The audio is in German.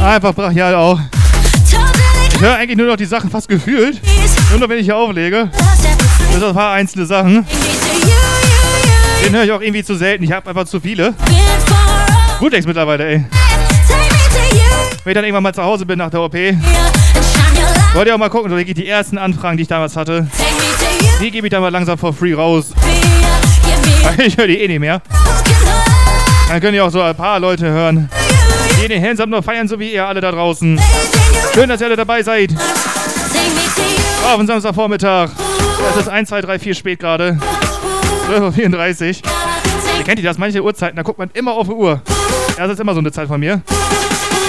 Einfach brachial auch. Ich höre eigentlich nur noch die Sachen fast gefühlt. Nur noch wenn ich hier auflege. Das sind ein paar einzelne Sachen. Den höre ich auch irgendwie zu selten. Ich habe einfach zu viele. Bootlegs mittlerweile, ey. Wenn ich dann irgendwann mal zu Hause bin nach der OP. Wollt ihr auch mal gucken, so die ersten Anfragen, die ich damals hatte. Die gebe ich dann mal langsam for free raus. Ich höre die eh nicht mehr. Dann können ja auch so ein paar Leute hören. Die den Hands up noch feiern, so wie ihr alle da draußen. Schön, dass ihr alle dabei seid. Auf den Samstagvormittag. Es ist 1, 2, 3, 4 spät gerade. 12:34 Uhr. Ihr kennt das, manche Uhrzeiten, da guckt man immer auf die Uhr. Das ist immer so eine Zeit von mir.